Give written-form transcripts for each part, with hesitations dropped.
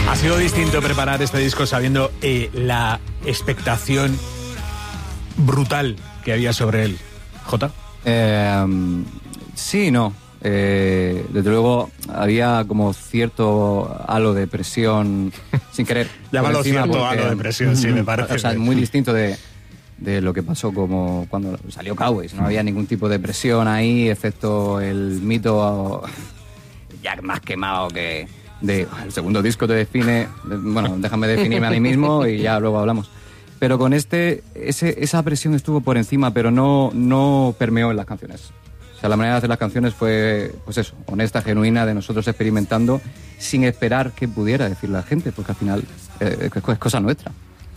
Ha sido distinto preparar este disco sabiendo la expectación brutal que había sobre él. ¿Jota? Sí, no. Desde luego había como cierto halo de presión sin querer. Llámalo cierto halo de presión, sí, me parece. O sea, muy distinto de lo que pasó como cuando salió Cowboys. No había ningún tipo de presión ahí, excepto el mito ya más quemado que el segundo disco te define. Bueno, déjame definirme a mí mismo y ya luego hablamos. Pero con esa presión estuvo por encima, pero no permeó en las canciones. O sea, la manera de hacer las canciones fue, pues eso, honesta, genuina, de nosotros experimentando, sin esperar que pudiera decir la gente, porque al final es cosa nuestra.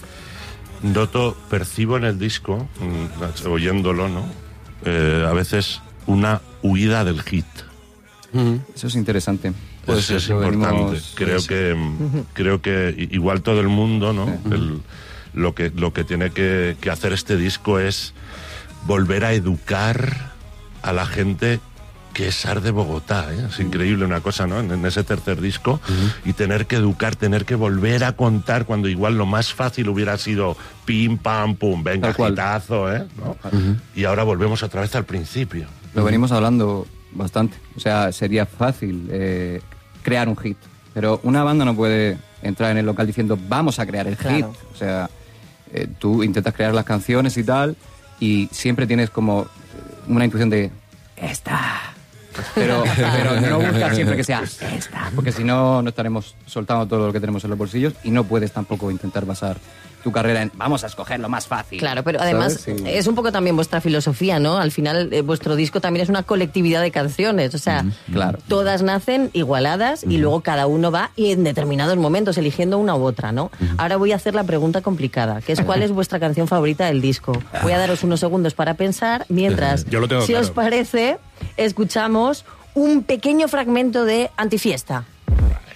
Noto, percibo en el disco, oyéndolo, ¿no? A veces una huida del hit. Eso es interesante. Eso es importante. Creo que igual todo el mundo, ¿no? Lo que tiene que hacer este disco es volver a educar a la gente que es SAR de Bogotá, ¿eh? Es increíble una cosa, ¿no? En ese tercer disco, y tener que educar, tener que volver a contar cuando igual lo más fácil hubiera sido pim, pam, pum, venga, hitazo, ¿eh? ¿No? Y ahora volvemos otra vez al principio. Lo venimos hablando bastante. O sea, sería fácil crear un hit, pero una banda no puede entrar en el local diciendo vamos a crear el hit. O sea, tú intentas crear las canciones y tal, y siempre tienes como una intuición de esta, pero no buscas siempre que sea esta, porque si no estaremos soltando todo lo que tenemos en los bolsillos, y no puedes tampoco intentar basar tu carrera en vamos a escoger lo más fácil. Claro, pero además sí, es un poco también vuestra filosofía, ¿no? Al final vuestro disco también es una colectividad de canciones, o sea, claro, todas nacen igualadas y luego cada uno va y en determinados momentos eligiendo una u otra, ¿no? Ahora voy a hacer la pregunta complicada, que es ¿cuál es vuestra canción favorita del disco? Voy a daros unos segundos para pensar, mientras, Yo lo tengo si claro. os parece, escuchamos un pequeño fragmento de Antifiesta.